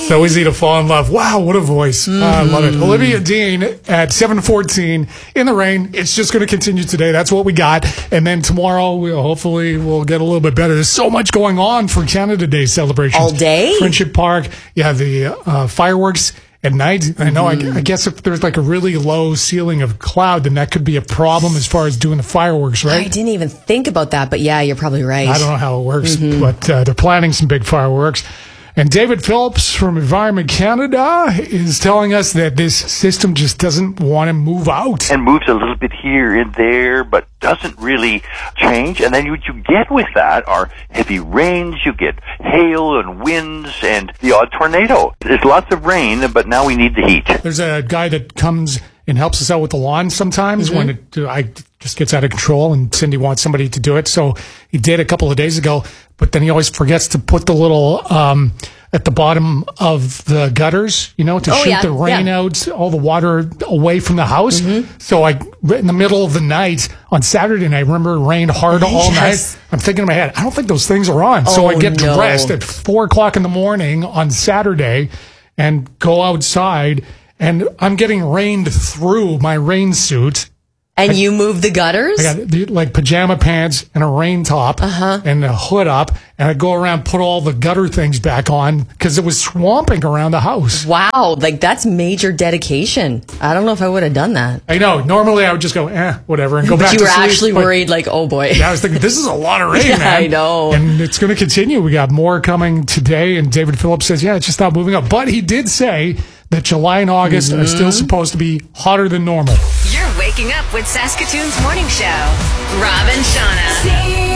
So easy to fall in love. Wow, what a voice. I love it. Olivia Dean at 7:14 in the rain. It's just going to continue today. That's what we got. And then tomorrow, hopefully, we'll get a little bit better. There's so much going on for Canada Day celebrations. All day? Friendship Park. Yeah, the fireworks at night. I know, I guess if there's like a really low ceiling of cloud, then that could be a problem as far as doing the fireworks, right? I didn't even think about that, but yeah, you're probably right. I don't know how it works, but they're planning some big fireworks. And David Phillips from Environment Canada is telling us that this system just doesn't want to move out. And moves a little bit here and there, but doesn't really change. And then what you get with that are heavy rains, you get hail and winds, and the odd tornado. There's lots of rain, but now we need the heat. There's a guy that comes and helps us out with the lawn sometimes when it just gets out of control, and Cindy wants somebody to do it. So he did a couple of days ago, but then he always forgets to put the little at the bottom of the gutters, to shoot the rain out, all the water away from the house. So in the middle of the night on Saturday night, I remember it rained hard all night. I'm thinking in my head, I don't think those things are on. So I get dressed at 4 o'clock in the morning on Saturday and go outside, and I'm getting rained through my rain suit. And you move the gutters? I got pajama pants and a rain top and a hood up, and I go around, put all the gutter things back on because it was swamping around the house. Wow, that's major dedication. I don't know if I would have done that. I know. Normally I would just go, whatever, and go back to sleep. But you were actually worried, oh boy. Yeah, I was thinking, this is a lot of rain, man. I know. And it's going to continue. We got more coming today, and David Phillips says, it's just not moving up. But he did say that July and August are still supposed to be hotter than normal. You're waking up with Saskatoon's morning show. Rob and Shauna.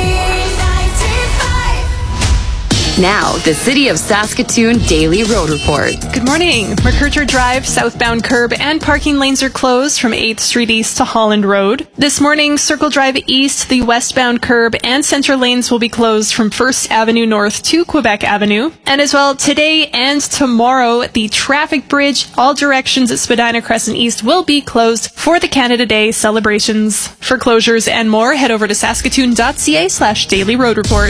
Now, the City of Saskatoon Daily Road Report. Good morning. McCurcher Drive, southbound curb and parking lanes are closed from 8th Street East to Holland Road. This morning, Circle Drive East, the westbound curb and center lanes will be closed from 1st Avenue North to Quebec Avenue. And as well, today and tomorrow, the traffic bridge, all directions at Spadina Crescent East will be closed for the Canada Day celebrations. For closures and more, head over to saskatoon.ca/Daily Road Report.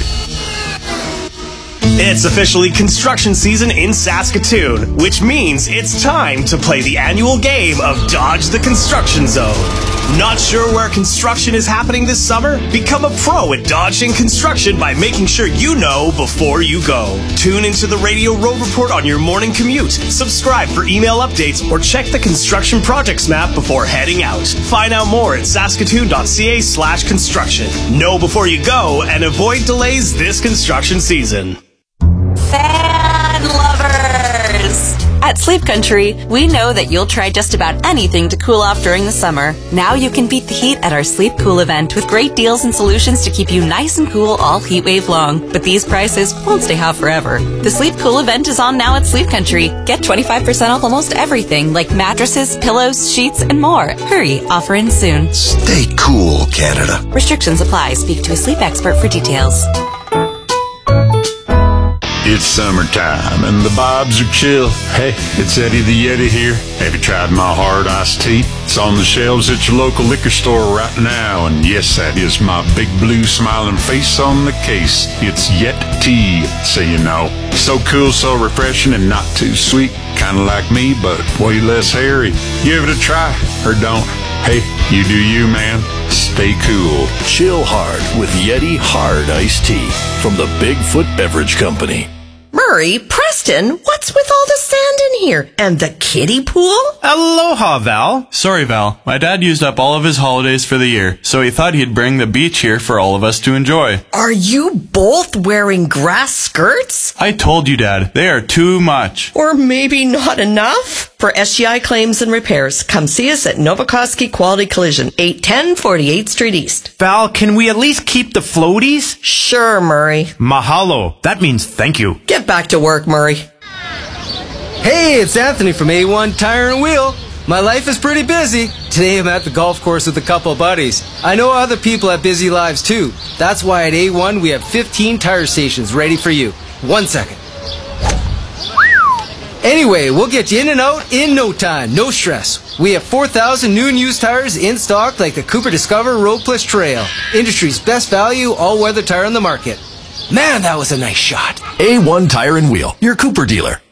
It's officially construction season in Saskatoon, which means it's time to play the annual game of Dodge the Construction Zone. Not sure where construction is happening this summer? Become a pro at dodging construction by making sure you know before you go. Tune into the Radio Road Report on your morning commute. Subscribe for email updates or check the construction projects map before heading out. Find out more at saskatoon.ca/construction. Know before you go and avoid delays this construction season. Fan lovers! At Sleep Country, we know that you'll try just about anything to cool off during the summer. Now you can beat the heat at our Sleep Cool event with great deals and solutions to keep you nice and cool all heat wave long. But these prices won't stay hot forever. The Sleep Cool event is on now at Sleep Country. Get 25% off almost everything like mattresses, pillows, sheets, and more. Hurry, offer ends soon. Stay cool, Canada. Restrictions apply. Speak to a sleep expert for details. It's summertime and the vibes are chill. Hey, it's Eddie the Yeti here. Have you tried my hard iced tea? It's on the shelves at your local liquor store right now. And yes, that is my big blue smiling face on the case. It's Yet Tea, so you know. So cool, so refreshing, and not too sweet. Kind of like me, but way less hairy. Give it a try, or don't. Hey, you do you, man. Stay cool. Chill hard with Yeti Hard Iced Tea from the Bigfoot Beverage Company. Murray, Preston, what's with all the sand in here? And the kiddie pool? Aloha, Val. Sorry, Val. My dad used up all of his holidays for the year, so he thought he'd bring the beach here for all of us to enjoy. Are you both wearing grass skirts? I told you, Dad. They are too much. Or maybe not enough? For SGI claims and repairs, come see us at Novokoski Quality Collision, 810 48th Street East. Val, can we at least keep the floaties? Sure, Murray. Mahalo. That means thank you. Get back to work, Murray. Hey, it's Anthony from A1 Tire and Wheel. My life is pretty busy. Today I'm at the golf course with a couple of buddies. I know other people have busy lives too. That's why at A1 we have 15 tire stations ready for you. 1 second. Anyway, we'll get you in and out in no time, no stress. We have 4,000 new and used tires in stock like the Cooper Discover Road Plus Trail. Industry's best value, all-weather tire on the market. Man, that was a nice shot. A1 Tire and Wheel, your Cooper dealer.